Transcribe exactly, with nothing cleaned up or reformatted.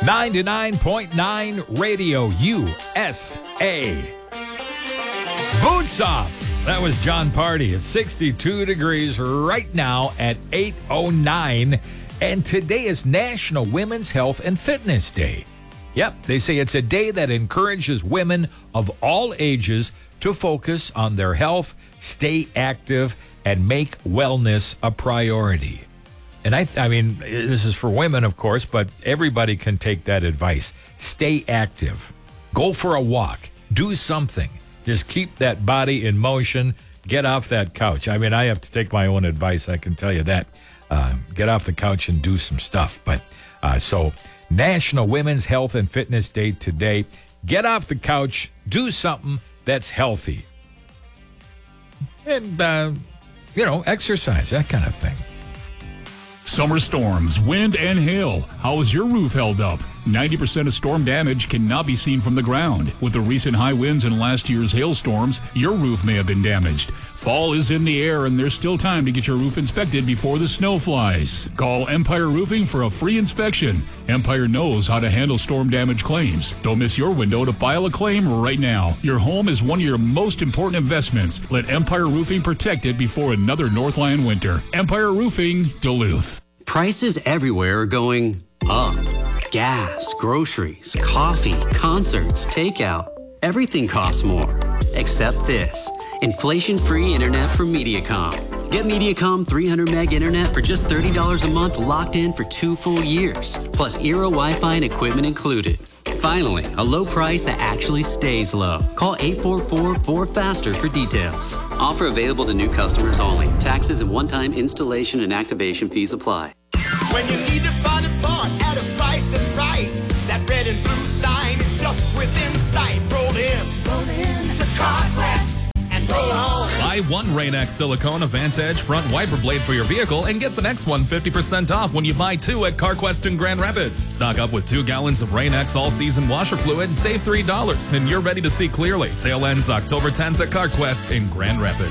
ninety-nine point nine Radio U S A. Boots off. That was John Party. It's sixty-two degrees right now at eight oh nine. And today is National Women's Health and Fitness Day. Yep, they say it's a day that encourages women of all ages to focus on their health, stay active, and make wellness a priority. And I, th- I mean, this is for women, of course, but everybody can take that advice. Stay active. Go for a walk. Do something. Just keep that body in motion. Get off that couch. I mean, I have to take my own advice. I can tell you that. Uh, get off the couch and do some stuff. But uh, so National Women's Health and Fitness Day today. Get off the couch. Do something that's healthy. And, uh, you know, exercise, that kind of thing. Summer storms, wind, and hail. How is your roof held up? ninety percent of storm damage cannot be seen from the ground. With the recent high winds and last year's hailstorms, your roof may have been damaged. Fall is in the air, and there's still time to get your roof inspected before the snow flies. Call Empire Roofing for a free inspection. Empire knows how to handle storm damage claims. Don't miss your window to file a claim right now. Your home is one of your most important investments. Let Empire Roofing protect it before another Northland winter. Empire Roofing, Duluth. Prices everywhere are going up. Gas, groceries, coffee, concerts, takeout. Everything costs more. Except this. Inflation-free internet from Mediacom. Get Mediacom three hundred meg internet for just thirty dollars a month, locked in for two full years. Plus Eero Wi-Fi and equipment included. Finally, a low price that actually stays low. Call eight four four, four faster for details. Offer available to new customers only. Taxes and one-time installation and activation fees apply. When you need to find a part at a price that's right, that red and blue sign is just within sight. Roll in, roll in to CarQuest and roll on. Buy one Rain-X Silicone Advantage front wiper blade for your vehicle and get the next one fifty percent off when you buy two at CarQuest in Grand Rapids. Stock up with two gallons of Rain-X all-season washer fluid and save three dollars, and you're ready to see clearly. Sale ends October tenth at CarQuest in Grand Rapids.